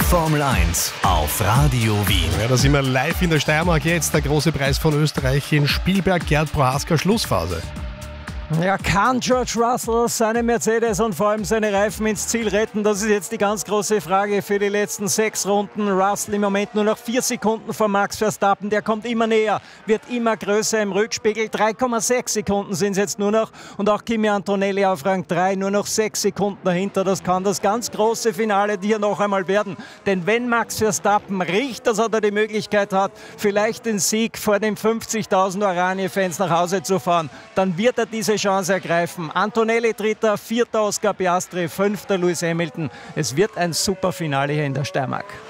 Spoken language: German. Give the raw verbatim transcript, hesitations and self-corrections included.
Formel eins auf Radio Wien. Ja, da sind wir live in der Steiermark jetzt. Der große Preis von Österreich in Spielberg. Gerd Prohaska, Schlussphase. Ja, kann George Russell seine Mercedes und vor allem seine Reifen ins Ziel retten? Das ist jetzt die ganz große Frage für die letzten sechs Runden. Russell im Moment nur noch vier Sekunden vor Max Verstappen. Der kommt immer näher, wird immer größer im Rückspiegel. drei Komma sechs Sekunden sind es jetzt nur noch. Und auch Kimi Antonelli auf Rang drei, nur noch sechs Sekunden dahinter. Das kann das ganz große Finale hier noch einmal werden. Denn wenn Max Verstappen riecht, dass er da die Möglichkeit hat, vielleicht den Sieg vor den fünfzigtausend Oranje-Fans nach Hause zu fahren, dann wird er diese Chance ergreifen. Antonelli dritter, vierter Oscar Piastri, fünfter Lewis Hamilton. Es wird ein super Finale hier in der Steiermark.